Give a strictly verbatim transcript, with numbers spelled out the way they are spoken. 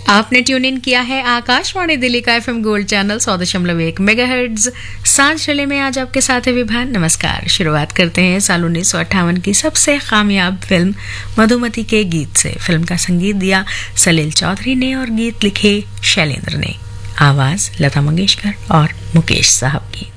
आपने tune in किया है आकाशवाणी दिल्ली का एफएम गोल्ड चैनल सौ दशमलव एक मेगाहर्ट्ज। सांझ चले में आज आपके साथ है विभान। नमस्कार। शुरुआत करते हैं साल उन्नीस सौ अट्ठावन की सबसे कामयाब फिल्म मधुमती के गीत से। फिल्म का संगीत दिया सलील चौधरी ने और गीत लिखे शैलेंद्र ने। आवाज लता मंगेशकर और मुकेश साहब की।